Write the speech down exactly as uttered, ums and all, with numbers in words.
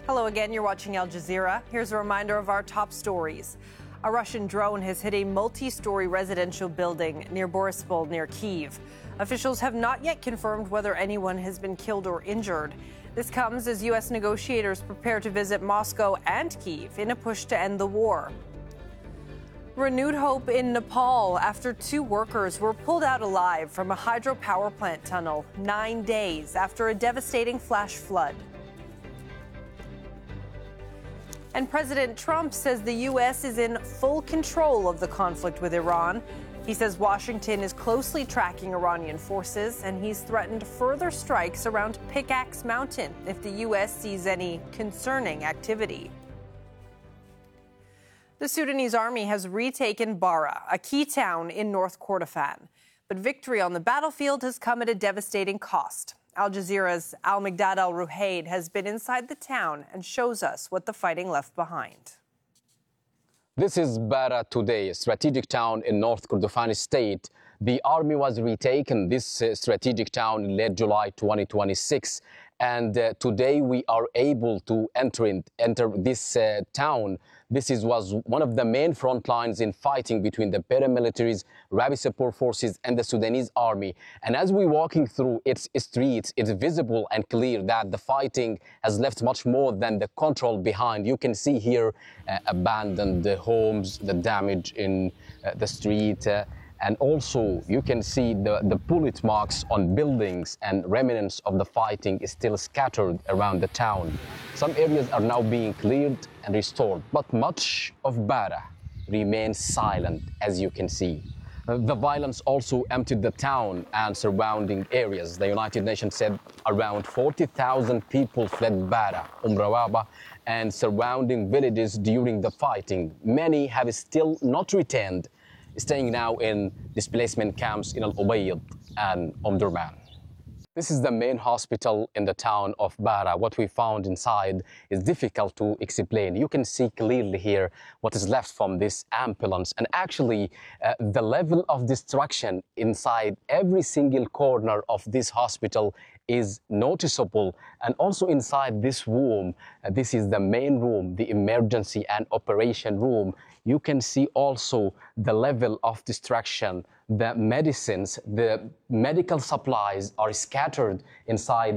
Hello again, you're watching Al Jazeera. Here's a reminder of our top stories. A Russian drone has hit a multi-story residential building near Borispol, near Kyiv. Officials have not yet confirmed whether anyone has been killed or injured. This comes as U S negotiators prepare to visit Moscow and Kyiv in a push to end the war. Renewed hope in Nepal after two workers were pulled out alive from a hydropower plant tunnel nine days after a devastating flash flood. And President Trump says the U S is in full control of the conflict with Iran. He says Washington is closely tracking Iranian forces, and he's threatened further strikes around Pickaxe Mountain if the U S sees any concerning activity. The Sudanese army has retaken Bara, a key town in North Kordofan. But victory on the battlefield has come at a devastating cost. Al Jazeera's Al-Migdad Al-Ruhaid has been inside the town and shows us what the fighting left behind. This is Bara today, a strategic town in North Kordofan state. The army was retaken, this uh, strategic town, in late July twenty twenty-six. And uh, today we are able to enter, in, enter this uh, town. This is, was one of the main front lines in fighting between the paramilitaries, rapid support forces, and the Sudanese army. And as we're walking through its streets, it's visible and clear that the fighting has left much more than the control behind. You can see here uh, abandoned homes, the damage in uh, the street. Uh, And also, you can see the, the bullet marks on buildings, and remnants of the fighting is still scattered around the town. Some areas are now being cleared and restored, but much of Bara remains silent, as you can see. Uh, the violence also emptied the town and surrounding areas. The United Nations said around forty thousand people fled Bara, Umm Rawaba, and surrounding villages during the fighting. Many have still not returned, staying now in displacement camps in Al-Ubayd and Omdurman. This is the main hospital in the town of Bara. What we found inside is difficult to explain. You can see clearly here what is left from this ambulance. And actually, uh, the level of destruction inside every single corner of this hospital is noticeable. And also inside this room, uh, this is the main room, the emergency and operation room. You can see also the level of destruction. The medicines, the medical supplies are scattered inside